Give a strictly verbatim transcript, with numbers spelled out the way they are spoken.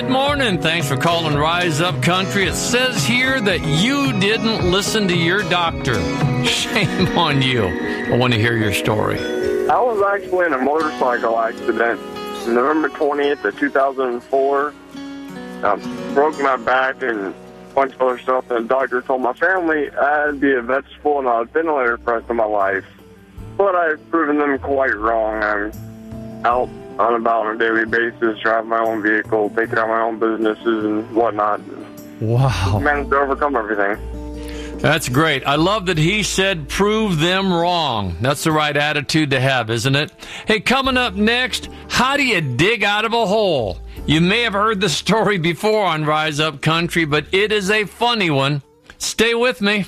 Good morning. Thanks for calling Rise Up Country. It says here that you didn't listen to your doctor. Shame on you. I want to hear your story. I was actually in a motorcycle accident November twentieth of two thousand four. I broke my back and a bunch of other stuff, and the doctor told my family I'd be a vegetable and I was ventilator for the rest of my life. But I've proven them quite wrong. I'm out on about on a daily basis, drive my own vehicle, take care of my own businesses and whatnot. Wow. Managed to overcome everything. That's great. I love that he said, prove them wrong. That's the right attitude to have, isn't it? Hey, coming up next, how do you dig out of a hole? You may have heard the story before on Rise Up Country, but it is a funny one. Stay with me.